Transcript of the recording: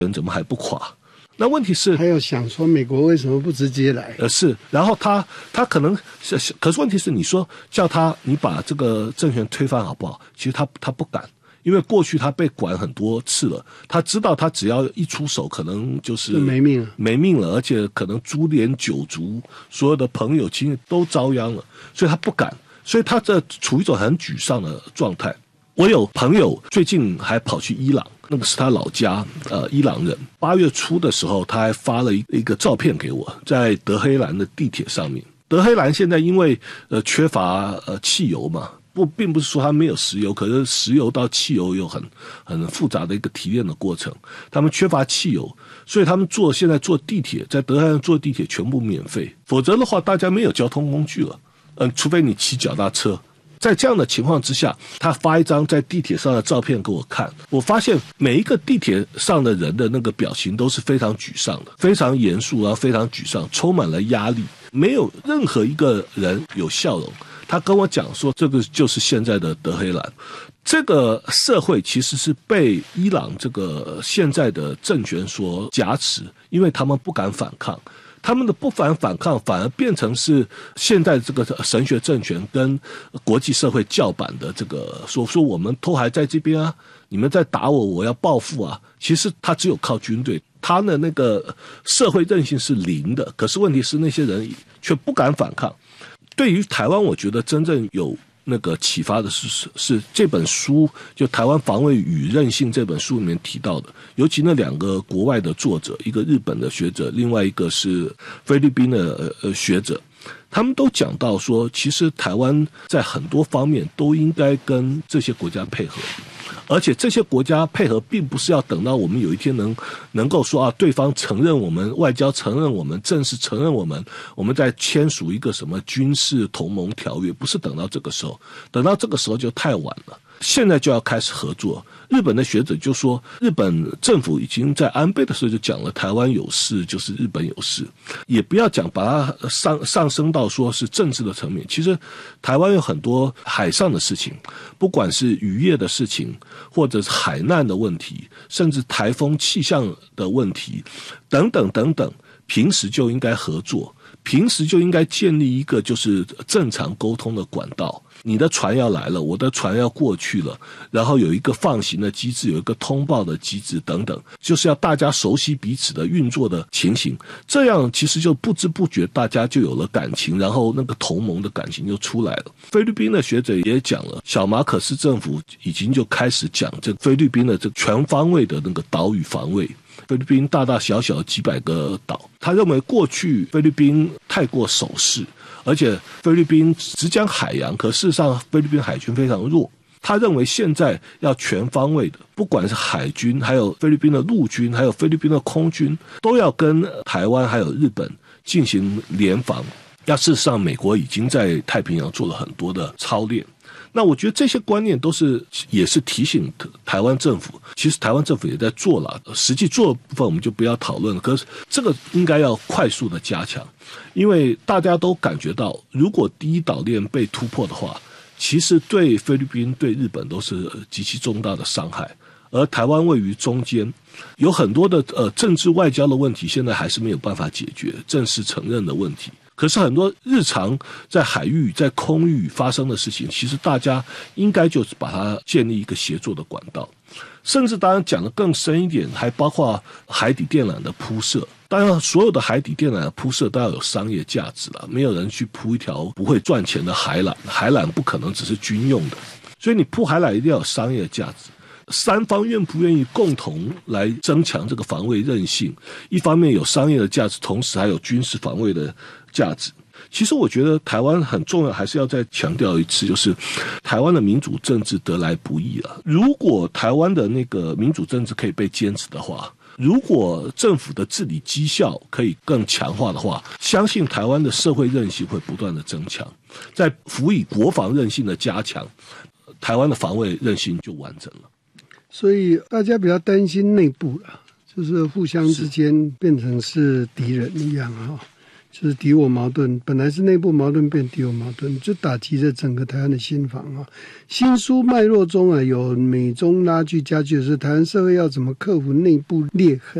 人怎么还不垮？那问题是， 还有想说美国为什么不直接来？ 是，然后他可能是，可是问题是，你说叫他你把这个政权推翻好不好？其实他不敢，因为过去他被管很多次了，他知道他只要一出手，可能就是没命了， 而且可能株连九族，所有的朋友亲都遭殃了，所以他不敢，所以他这处于一种很沮丧的状态。我有朋友最近还跑去伊朗，那个是他老家，伊朗人。8月初的时候，他还发了一个照片给我，在德黑兰的地铁上面。德黑兰现在因为缺乏汽油嘛，并不是说它没有石油，可是石油到汽油有很复杂的一个提炼的过程，他们缺乏汽油，所以他们现在坐地铁，在德黑兰坐地铁全部免费，否则的话大家没有交通工具了，除非你骑脚踏车。在这样的情况之下，他发一张在地铁上的照片给我看，我发现每一个地铁上的人的那个表情都是非常沮丧的，非常严肃，然后非常沮丧，充满了压力，没有任何一个人有笑容。他跟我讲说，这个就是现在的德黑兰，这个社会其实是被伊朗这个现在的政权所挟持，因为他们不敢反抗。他们的不反抗反而变成是现在这个神学政权跟国际社会叫板的这个说我们都还在这边啊，你们在打我，我要报复啊。其实他只有靠军队，他的那个社会韧性是0的，可是问题是那些人却不敢反抗。对于台湾，我觉得真正有那个启发的是这本书，就《台湾防卫与韧性》这本书里面提到的，尤其那2个国外的作者，一个日本的学者，另外一个是菲律宾的学者，他们都讲到说，其实台湾在很多方面都应该跟这些国家配合。而且这些国家配合并不是要等到我们有一天能够说啊，对方承认我们，外交承认我们，正式承认我们再签署一个什么军事同盟条约，不是等到这个时候，等到这个时候就太晚了。现在就要开始合作。日本的学者就说，日本政府已经在安倍的时候就讲了，台湾有事就是日本有事，也不要讲把它上升到说是政治的层面。其实台湾有很多海上的事情，不管是渔业的事情，或者是海难的问题，甚至台风气象的问题等等等等，平时就应该合作，平时就应该建立一个就是正常沟通的管道。你的船要来了，我的船要过去了，然后有一个放行的机制，有一个通报的机制等等，就是要大家熟悉彼此的运作的情形，这样其实就不知不觉大家就有了感情，然后那个同盟的感情就出来了。菲律宾的学者也讲了，小马可斯政府已经就开始讲这菲律宾的这全方位的那个岛屿防卫。菲律宾大大小小几百个岛，他认为过去菲律宾太过守势，而且菲律宾只讲海洋，可事实上菲律宾海军非常弱。他认为现在要全方位的，不管是海军，还有菲律宾的陆军，还有菲律宾的空军，都要跟台湾还有日本进行联防。那事实上美国已经在太平洋做了很多的操练。那我觉得这些观念也是提醒台湾政府，其实台湾政府也在做了，实际做的部分我们就不要讨论了，可是这个应该要快速的加强，因为大家都感觉到，如果第一岛链被突破的话，其实对菲律宾对日本都是极其重大的伤害，而台湾位于中间，有很多的政治外交的问题现在还是没有办法解决，正式承认的问题。可是很多日常在海域在空域发生的事情，其实大家应该就是把它建立一个协作的管道，甚至当然讲得更深一点，还包括海底电缆的铺设。当然所有的海底电缆的铺设都要有商业价值了，没有人去铺一条不会赚钱的海缆，海缆不可能只是军用的，所以你铺海缆一定要有商业价值。三方愿不愿意共同来增强这个防卫韧性，一方面有商业的价值，同时还有军事防卫的价值。其实我觉得台湾很重要，还是要再强调一次，就是台湾的民主政治得来不易了。如果台湾的那个民主政治可以被坚持的话，如果政府的治理绩效可以更强化的话，相信台湾的社会韧性会不断的增强，在辅以国防韧性的加强，台湾的防卫韧性就完整了。 所以大家比较担心内部了，就是互相之间变成是敌人一样啊。 就是敌我矛盾，本来是内部矛盾变敌我矛盾，就打击着整个台湾的心防啊。新书脉络中啊，有美中拉锯加剧的是台湾社会要怎么克服内部裂痕。